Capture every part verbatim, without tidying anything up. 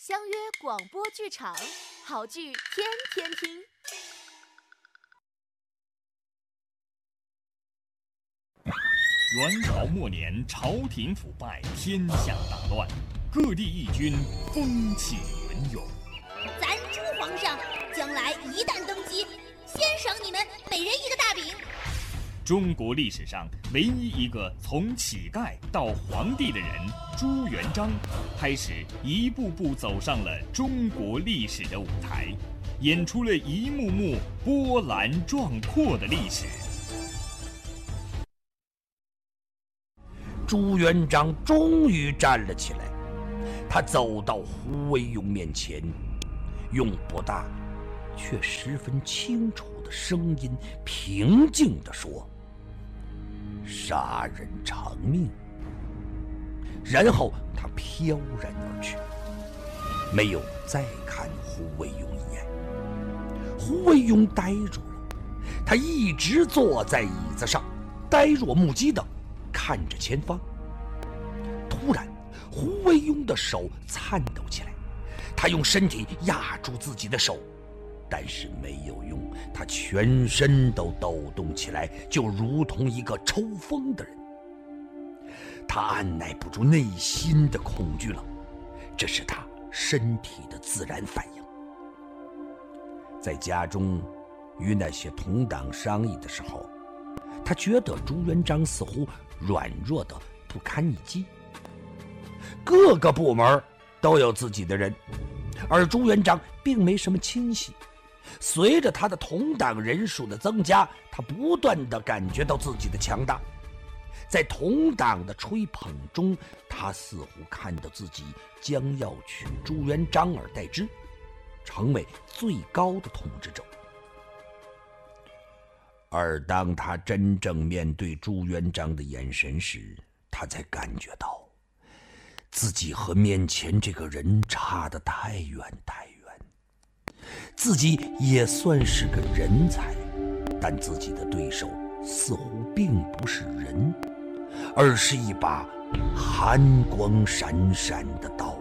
相约广播剧场，好剧天天听。 元朝末年，朝廷腐败，天下大乱，各地义军风起云涌。 咱朱皇上将来一旦登基，先赏你们每人一个大饼。 中国历史上唯一一个从乞丐到皇帝的人朱元璋，开始一步步走上了中国历史的舞台，演出了一幕幕波澜壮阔的历史。 朱元璋终于站了起来，他走到胡惟庸面前，用不大却十分清楚的声音平静地说：杀人偿命。然后他飘然而去，没有再看胡惟庸一眼。胡惟庸呆住了，他一直坐在椅子上，呆若木鸡地看着前方。突然胡惟庸的手颤抖起来，他用身体压住自己的手，但是没有用，他全身都抖动起来，就如同一个抽风的人。他按耐不住内心的恐惧了，这是他身体的自然反应。在家中与那些同党商议的时候，他觉得朱元璋似乎软弱的不堪一击。各个部门都有自己的人，而朱元璋并没什么亲戚。随着他的同党人数的增加，他不断地感觉到自己的强大。在同党的吹捧中，他似乎看到自己将要取朱元璋而代之，成为最高的统治者。而当他真正面对朱元璋的眼神时，他才感觉到自己和面前这个人差得太远太远。自己也算是个人才，但自己的对手似乎并不是人，而是一把寒光闪闪的刀。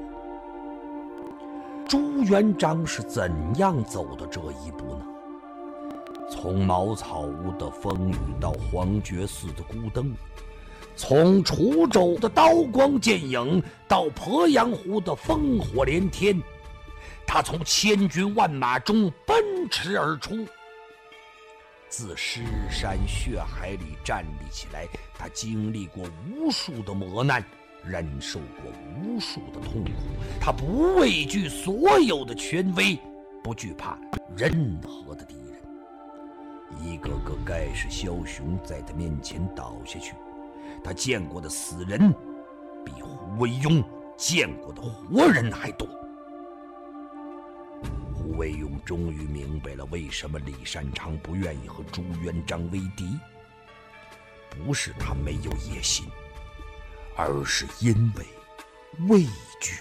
朱元璋是怎样走到这一步呢？从茅草屋的风雨到黄觉寺的孤灯，从滁州的刀光剑影到鄱阳湖的烽火连天，他从千军万马中奔驰而出，自尸山血海里站立起来。他经历过无数的磨难，忍受过无数的痛苦，他不畏惧所有的权威，不惧怕任何的敌人。一个个盖世枭雄在他面前倒下去，他见过的死人比胡惟庸见过的活人还多。胡惟庸终于明白了为什么李善长不愿意和朱元璋为敌，不是他没有野心，而是因为畏惧。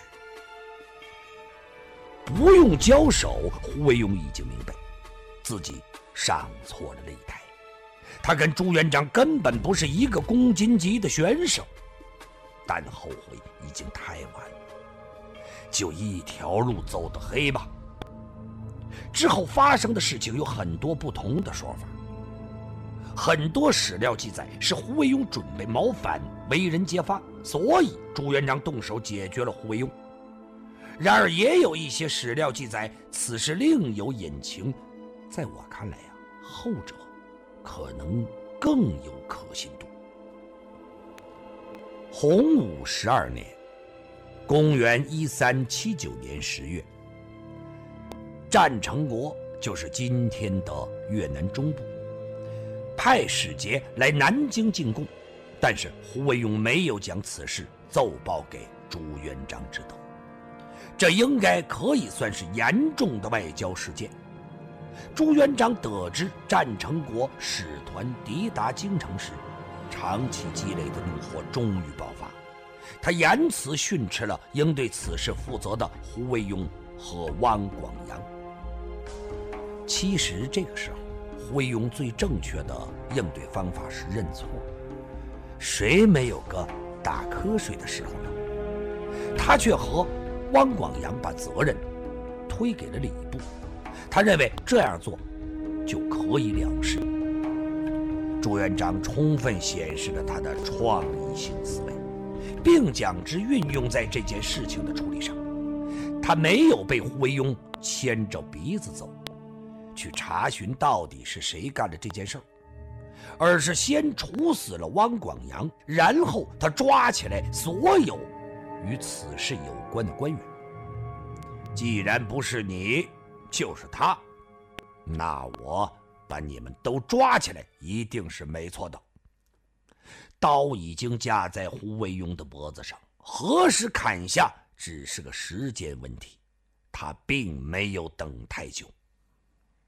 不用交手，胡惟庸已经明白自己上错了擂台，他跟朱元璋根本不是一个公斤级的选手，但后悔已经太晚了，就一条路走得黑吧。之后发生的事情有很多不同的说法，很多史料记载是胡惟庸准备谋反，为人揭发，所以朱元璋动手解决了胡惟庸。然而也有一些史料记载此事另有隐情，在我看来啊，后者可能更有可信度。洪武十二年，公元一三七九年十月，战成国就是今天的越南中部，派使节来南京进贡，但是胡惟庸没有将此事奏报给朱元璋知道，这应该可以算是严重的外交事件。朱元璋得知战成国使团抵达京城时，长期积累的怒火终于爆发，他严词训斥了应对此事负责的胡惟庸和汪广洋。其实这个时候，胡惟庸最正确的应对方法是认错，谁没有个打瞌睡的时候呢？他却和汪广洋把责任推给了礼部，他认为这样做就可以了事。朱元璋充分显示了他的创意性思维，并将之运用在这件事情的处理上。他没有被胡惟庸牵着鼻子走，去查询到底是谁干了这件事儿，而是先处死了汪广洋，然后他抓起来所有与此事有关的官员。既然不是你，就是他，那我把你们都抓起来一定是没错的。刀已经架在胡惟庸的脖子上，何时砍下只是个时间问题，他并没有等太久。